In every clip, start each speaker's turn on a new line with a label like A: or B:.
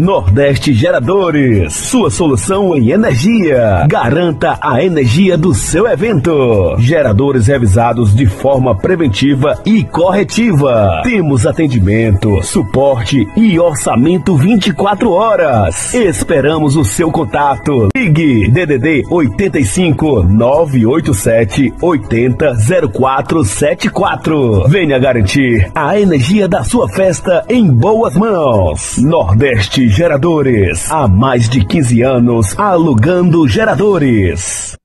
A: Nordeste Geradores, sua solução em energia. Garanta a energia do seu evento. Geradores revisados de forma preventiva e corretiva. Temos atendimento, suporte e orçamento 24 horas. Esperamos o seu contato. Ligue DDD 85 987 80 0474. Venha garantir a energia da sua festa em boas mãos. Nordeste Geradores, há mais de 15 anos alugando geradores.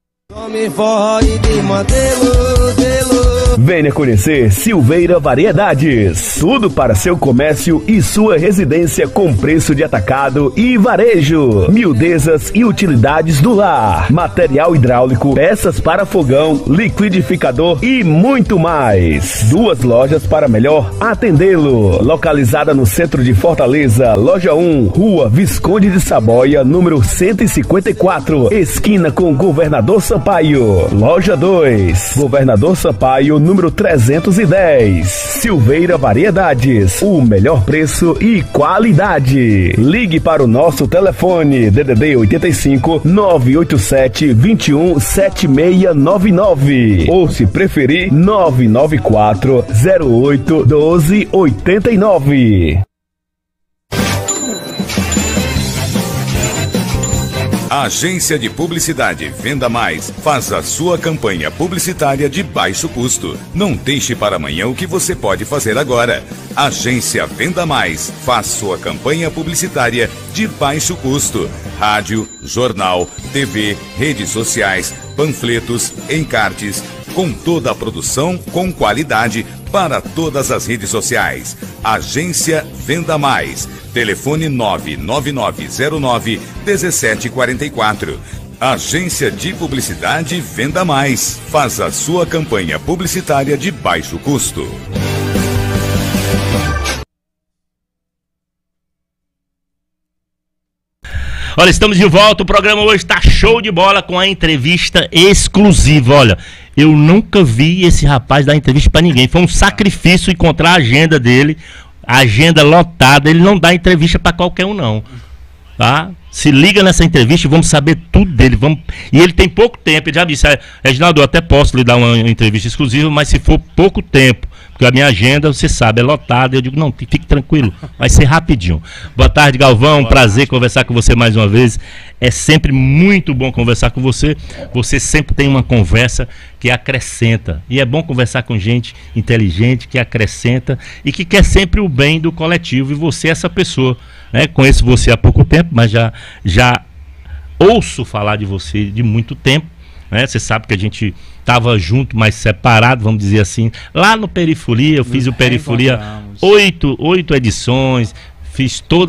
A: Venha conhecer Silveira Variedades. Tudo para seu comércio e sua residência com preço de atacado e varejo. Miudezas e utilidades do lar. Material hidráulico, peças para fogão, liquidificador e muito mais. 2 lojas para melhor atendê-lo. Localizada no centro de Fortaleza, Loja 1, Rua Visconde de Saboia, número 154, esquina com Governador Sampaio. Loja 2, Governador Sampaio, número 310. Silveira Variedades, o melhor preço e qualidade. Ligue para o nosso telefone DDD 85 987 21 7699 ou, se preferir, 994 08 12 89.
B: Agência de Publicidade Venda Mais faz a sua campanha publicitária de baixo custo. Não deixe para amanhã o que você pode fazer agora. Agência Venda Mais faz sua campanha publicitária de baixo custo. Rádio, jornal, TV, redes sociais, panfletos, encartes, com toda a produção com qualidade para todas as redes sociais. Agência Venda Mais. Telefone 99909-1744. Agência de Publicidade Venda Mais. Faz a sua campanha publicitária de baixo custo.
C: Olha, estamos de volta. O programa hoje está show de bola com a entrevista exclusiva. Olha, eu nunca vi esse rapaz dar entrevista para ninguém. Foi um sacrifício encontrar a agenda dele. A agenda lotada, ele não dá entrevista para qualquer um, não. Tá? Se liga nessa entrevista e vamos saber tudo dele. E ele tem pouco tempo. Ele já disse, Reginaldo, eu até posso lhe dar uma entrevista exclusiva, mas se for pouco tempo, porque a minha agenda, você sabe, é lotada. Eu digo, não, fique tranquilo, vai ser rapidinho. Boa tarde, Galvão, prazer conversar com você mais uma vez. É sempre muito bom conversar com você. Você sempre tem uma conversa que acrescenta. E é bom conversar com gente inteligente, que acrescenta e que quer sempre o bem do coletivo. E você é essa pessoa, né? Conheço você há pouco tempo, mas já ouço falar de você de muito tempo, né? Você sabe que a gente estava junto, mas separado, vamos dizer assim. Lá no Perifolia, eu fiz o Perifolia 8 edições. Fiz toda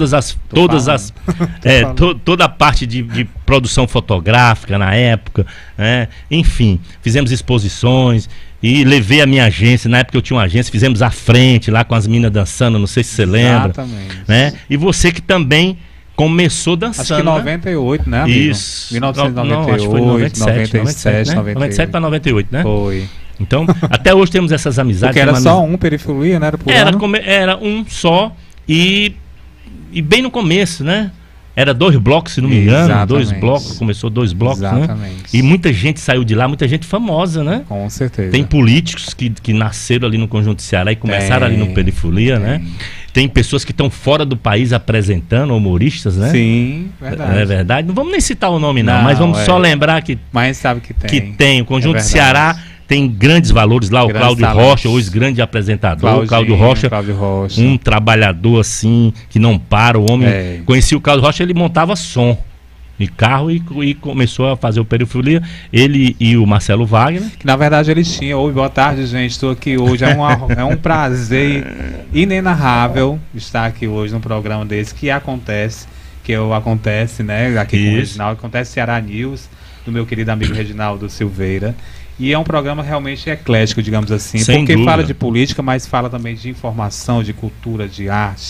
C: a parte de produção fotográfica na época, né? Enfim, fizemos exposições e levei a minha agência. Na época eu tinha uma agência, fizemos à frente lá com as meninas dançando, não sei se você lembra. Exatamente. Né? E você que também começou dançando. Acho que em
D: 98, né, amigo?
C: Isso.
D: 1998,
C: não, acho que foi 97, 97 para 98, né?
D: Foi.
C: Então, até hoje temos essas amizades.
D: Porque era só um Perifolia, né?
C: Era um só e bem no começo, né? Era 2 blocos, se não me engano. Exatamente. 2 blocos, começou 2 blocos, né? E muita gente saiu de lá, muita gente famosa, né?
D: Com certeza.
C: Tem políticos que nasceram ali no Conjunto Ceará e começaram ali no Perifolia, né? Tem pessoas que estão fora do país apresentando, humoristas, né?
D: Sim, verdade.
C: É verdade. Não vamos nem citar o nome, não, mas vamos só lembrar que...
D: Mas sabe que tem.
C: Que tem. O Conjunto Ceará tem grandes valores lá, o Cláudio Rocha, hoje grande apresentador, o Cláudio Rocha, um trabalhador assim, que não para, o homem, conheci o Cláudio Rocha, ele montava som de carro e começou a fazer o Perifolia, ele e o Marcelo Wagner.
D: Que na verdade eles tinham, boa tarde gente, estou aqui hoje, é um prazer inenarrável estar aqui hoje num programa desse, acontece, né, aqui com o Reginaldo, acontece Ceará News, do meu querido amigo Reginaldo Silveira. E é um programa realmente eclético, digamos assim, porque fala de política, mas fala também de informação, de cultura, de arte.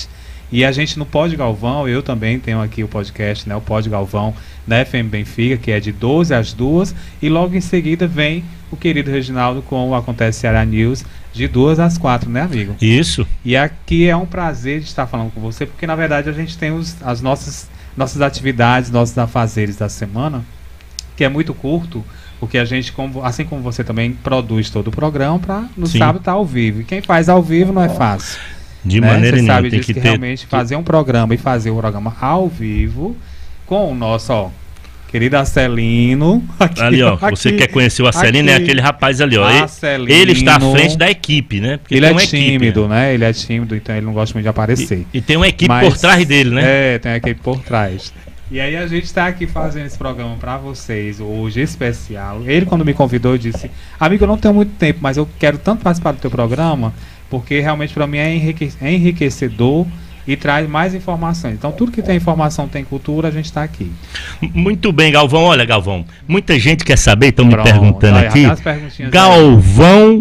D: E a gente no Pod Galvão, eu também tenho aqui o podcast, né, o Pod Galvão, da FM Benfica, que é de 12 às 2, e logo em seguida vem o querido Reginaldo com o Acontece Ceará News, de 2 às 4, né, amigo?
C: Isso.
D: E aqui é um prazer de estar falando com você, porque na verdade a gente tem as nossas atividades, nossos afazeres da semana, que é muito curto, porque a gente, assim como você também produz todo o programa, para no sábado estar ao vivo. E quem faz ao vivo não é fácil.
C: De maneira nenhuma.
D: Você sabe disso, que realmente fazer um programa e fazer o programa ao vivo com o nosso, querido Acelino. Aqui,
C: ali, ó. Você quer conhecer o Acelino? É aquele rapaz ali, ó.
D: Acelino,
C: ele está à frente da equipe, né?
D: Porque ele é tímido, equipe, né? Ele é tímido, então ele não gosta muito de aparecer.
C: E tem uma equipe por trás dele, né?
D: É, tem uma equipe por trás. E aí a gente está aqui fazendo esse programa para vocês hoje, especial. Ele, quando me convidou, disse: amigo, eu não tenho muito tempo, mas eu quero tanto participar do teu programa, porque realmente para mim é enriquecedor e traz mais informações. Então tudo que tem informação, tem cultura, a gente está aqui. Muito bem, Galvão. Olha, Galvão, muita gente quer saber, estão me perguntando aqui. Galvão,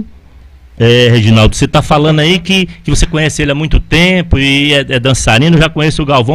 D: Reginaldo, você está falando aí que você conhece ele há muito tempo e é dançarino, já conheço o Galvão.